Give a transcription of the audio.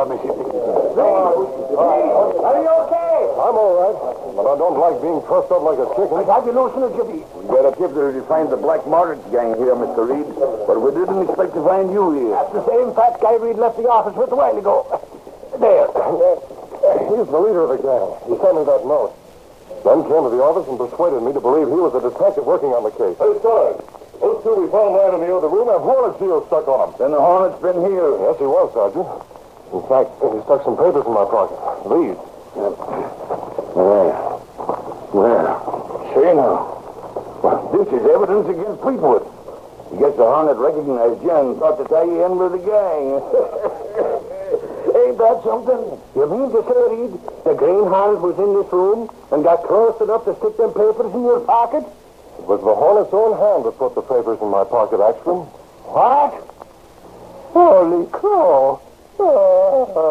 Mississippi. Are you okay? I'm all right, but I don't like being trussed up like a chicken. Have you loosened it, Jimmy? We got a tip that we find the Black Margaret's gang here, Mr. Reed, but we didn't expect to find you here. That's the same fat guy Reed left the office with a while ago. There. He's the leader of the gang. He sent me that note. Then came to the office and persuaded me to believe he was a detective working on the case. Hey, Sarge. Those two we found lying in the other room have hornet seals stuck on them. Then the Hornet's been here. Yes, he was, Sergeant. In fact, he stuck some papers in my pocket. These. Well, say now. Well, this is evidence against Fleetwood. I guess the Hornet recognized you and thought to tie you in with the gang. Ain't that something? You mean to say, Reed, the Green Hornet was in this room and got close enough to stick them papers in your pocket? It was the Hornet's own hand that put the papers in my pocket, Axton. What? Holy crow.